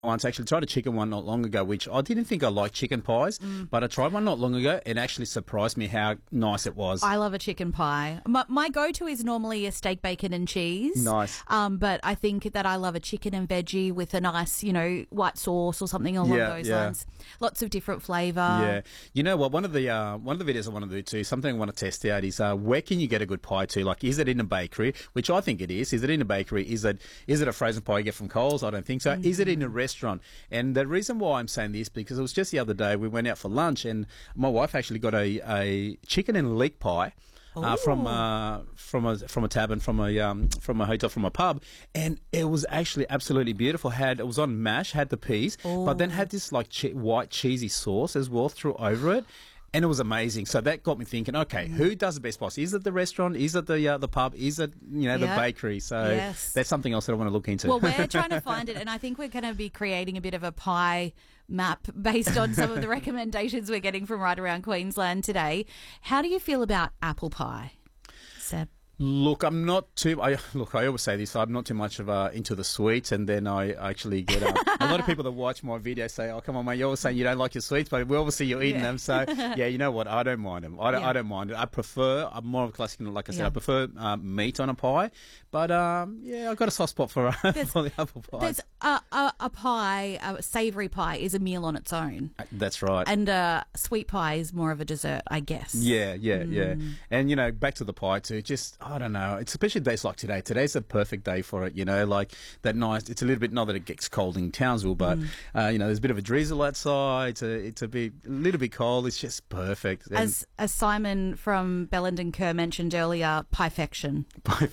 once. Actually tried a chicken one not long ago, which I didn't think I liked chicken pies, but I tried one not long ago and actually surprised me how nice it was. I love a chicken pie. My go-to is normally a steak, bacon and cheese. Nice. But I think that I love a chicken and veggie with a nice, white sauce or something along those lines. Lots of different flavour. Yeah. You know what? One of the videos I want to do too, something I want to test out is where can you get a good pie too? Like, is it in a bakery? Which I think it is. Is it in a bakery? Is it a frozen pie you get from Coles? I don't think so. Is it in a restaurant? And the reason why I'm saying this, because it was just the other day we went out for lunch and my wife actually got a chicken and leek pie. From a tavern, from a hotel, from a pub, and it was actually absolutely beautiful. It was on mash, had the peas, but then had this like white cheesy sauce as well through over it. And it was amazing. So that got me thinking, okay, who does the best pie? Is it the restaurant? Is it the pub? Is it, the bakery? So that's something else that I want to look into. Well, we're trying to find it, and I think we're going to be creating a bit of a pie map based on some of the recommendations we're getting from right around Queensland today. How do you feel about apple pie, Seb? Look, I'm not too. I always say this. I'm not too much of into the sweets, and then I actually get a lot of people that watch my videos say, "Oh, come on, mate, you're always saying you don't like your sweets, but we obviously you're eating them." So yeah, you know what? I don't mind them. I don't mind it. I'm more of a classic. Like I said, I prefer meat on a pie, but I've got a soft spot for the apple pie. There's a pie, a savoury pie, is a meal on its own. That's right. And a sweet pie is more of a dessert, I guess. Yeah. And back to the pie too. Just I don't know. It's especially days like today. Today's a perfect day for it. Like that nice. It's a little bit, not that it gets cold in Townsville, but there's a bit of a drizzle outside. It's a little bit cold. It's just perfect. And as Simon from Bellenden Kerr mentioned earlier, piefection.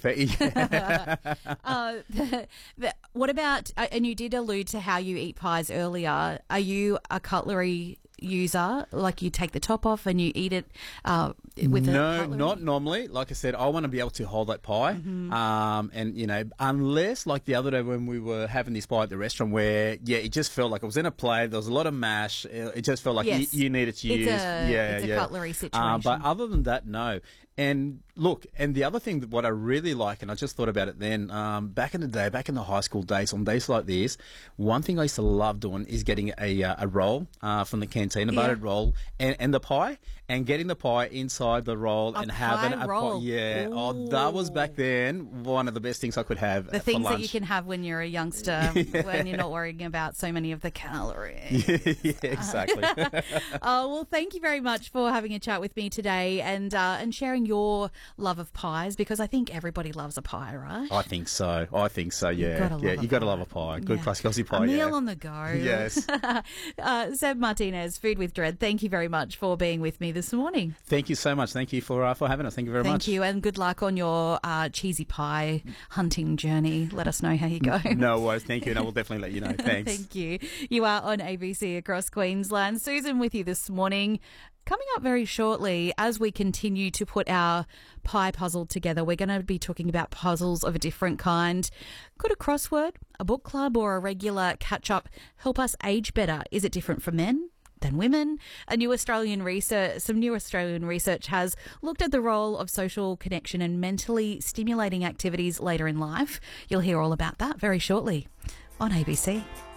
What about? And you did allude to how you eat pies earlier. Are you a cutlery user? Like you take the top off and you eat it with a cutlery? Not normally. Like I said, I want to be able to hold that pie. And unless like the other day when we were having this pie at the restaurant where it just felt like it was in a plate, there was a lot of mash, it just felt like you needed to use it's a cutlery situation. But other than that, no. And look, and the other thing that what I really like, and I just thought about it then, back in the day, back in the high school days, on days like this, one thing I used to love doing is getting a roll from the canteen, a buttered roll, and the pie, and getting the pie inside the roll and having a roll. pie. Yeah. Ooh. Oh, that was back then one of the best things I could have. The things for lunch. that you can have when you're a youngster, when you're not worrying about so many of the calories. Yeah, exactly. Well, thank you very much for having a chat with me today and sharing your love of pies, because I think everybody loves a pie, right? I think so. Yeah. You got to love a pie. Good classic Aussie pie. A meal on the go. Yes. Seb Martinez, Food with Dread, thank you very much for being with me this morning. Thank you so much. Thank you for having us. Thank you very much. Thank you, and good luck on your cheesy pie hunting journey. Let us know how you go. No worries. Thank you, and I will definitely let you know. Thanks. Thank you. You are on ABC across Queensland. Susan with you this morning. Coming up very shortly, as we continue to put our pie puzzle together, we're going to be talking about puzzles of a different kind. Could a crossword, a book club, or a regular catch-up help us age better? Is it different for men than women? Some new Australian research has looked at the role of social connection and mentally stimulating activities later in life. You'll hear all about that very shortly on ABC.